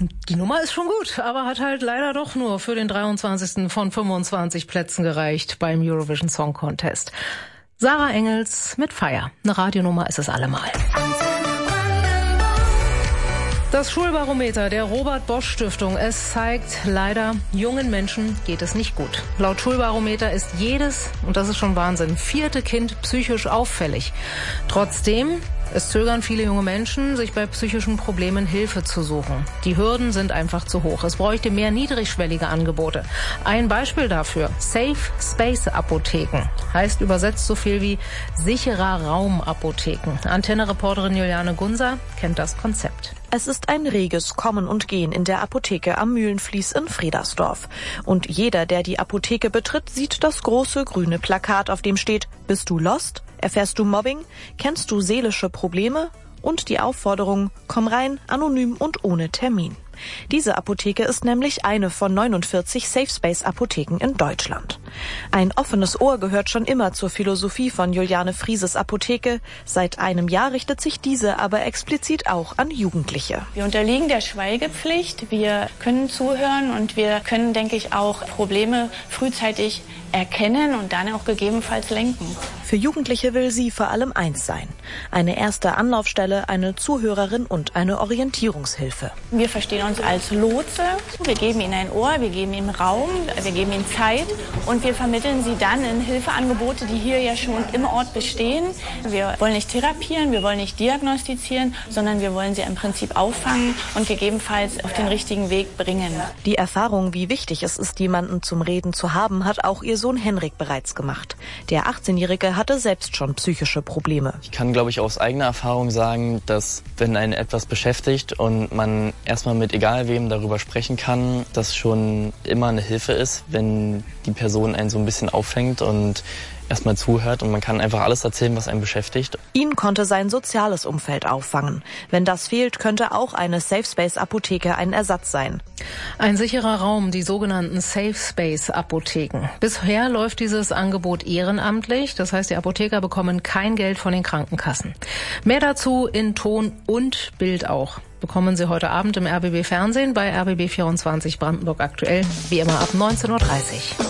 Die Nummer ist schon gut, aber hat halt leider doch nur für den 23. von 25 Plätzen gereicht beim Eurovision Song Contest. Sarah Engels mit Fire. Eine Radionummer ist es allemal. Das Schulbarometer der Robert-Bosch-Stiftung. Es zeigt, leider, jungen Menschen geht es nicht gut. Laut Schulbarometer ist jedes, und das ist schon Wahnsinn, 4. Kind psychisch auffällig. Trotzdem, es zögern viele junge Menschen, sich bei psychischen Problemen Hilfe zu suchen. Die Hürden sind einfach zu hoch. Es bräuchte mehr niedrigschwellige Angebote. Ein Beispiel dafür: Safe Space Apotheken. Heißt übersetzt so viel wie sicherer Raum Apotheken. Antenne-Reporterin Juliane Gunser kennt das Konzept. Es ist ein reges Kommen und Gehen in der Apotheke am Mühlenfließ in Fredersdorf. Und jeder, der die Apotheke betritt, sieht das große grüne Plakat, auf dem steht: Bist du lost? Erfährst du Mobbing? Kennst du seelische Probleme? Und die Aufforderung: Komm rein, anonym und ohne Termin. Diese Apotheke ist nämlich eine von 49 Safe-Space-Apotheken in Deutschland. Ein offenes Ohr gehört schon immer zur Philosophie von Juliane Frieses Apotheke. Seit einem Jahr richtet sich diese aber explizit auch an Jugendliche. Wir unterliegen der Schweigepflicht, wir können zuhören und wir können, denke ich, auch Probleme frühzeitig erkennen und dann auch gegebenenfalls lenken. Für Jugendliche will sie vor allem eins sein: eine erste Anlaufstelle, eine Zuhörerin und eine Orientierungshilfe. Wir verstehen uns als Lotse. Wir geben ihnen ein Ohr, wir geben ihnen Raum, wir geben ihnen Zeit und wir vermitteln sie dann in Hilfeangebote, die hier ja schon im Ort bestehen. Wir wollen nicht therapieren, wir wollen nicht diagnostizieren, sondern wir wollen sie im Prinzip auffangen und gegebenenfalls auf den richtigen Weg bringen. Die Erfahrung, wie wichtig es ist, jemanden zum Reden zu haben, hat auch ihr Sohn Henrik bereits gemacht. Der 18-Jährige hatte selbst schon psychische Probleme. Ich kann, glaube ich, aus eigener Erfahrung sagen, dass wenn einen etwas beschäftigt und man erstmal mit egal wem darüber sprechen kann, das schon immer eine Hilfe ist, wenn die Person einen so ein bisschen auffängt und erstmal zuhört und man kann einfach alles erzählen, was einen beschäftigt. Ihn konnte sein soziales Umfeld auffangen. Wenn das fehlt, könnte auch eine Safe Space Apotheke ein Ersatz sein. Ein sicherer Raum, die sogenannten Safe Space Apotheken. Bisher läuft dieses Angebot ehrenamtlich. Das heißt, die Apotheker bekommen kein Geld von den Krankenkassen. Mehr dazu in Ton und Bild auch bekommen Sie heute Abend im RBB Fernsehen bei RBB 24 Brandenburg aktuell, wie immer ab 19:30 Uhr.